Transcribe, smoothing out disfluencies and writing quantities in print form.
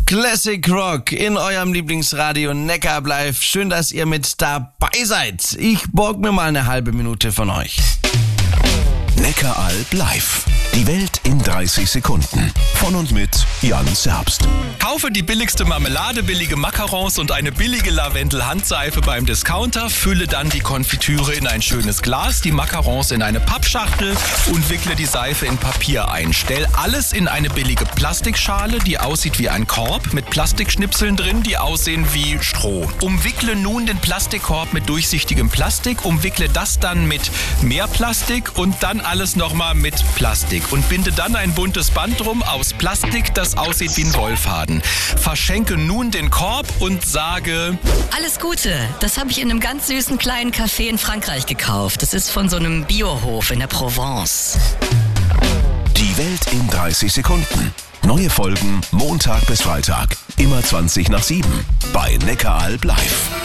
Classic Rock in eurem Lieblingsradio Neckaralb Live. Schön, dass ihr mit dabei seid. Ich borg mir mal eine halbe Minute von euch. Neckaralb Live. Die Welt in 30 Sekunden. Von und mit Jan Zerbst. Kaufe die billigste Marmelade, billige Macarons und eine billige Lavendel-Handseife beim Discounter. Fülle dann die Konfitüre in ein schönes Glas, die Macarons in eine Pappschachtel und wickle die Seife in Papier ein. Stell alles in eine billige Plastikschale, die aussieht wie ein Korb, mit Plastikschnipseln drin, die aussehen wie Stroh. Umwickle nun den Plastikkorb mit durchsichtigem Plastik, umwickle das dann mit mehr Plastik und dann alles nochmal mit Plastik. Und binde dann ein buntes Band drum aus Plastik, das aussieht wie ein Wollfaden. Verschenke nun den Korb und sage: Alles Gute, das habe ich in einem ganz süßen kleinen Café in Frankreich gekauft. Das ist von so einem Biohof in der Provence. Die Welt in 30 Sekunden. Neue Folgen Montag bis Freitag. Immer 20 nach 7. Bei Neckaralb Live.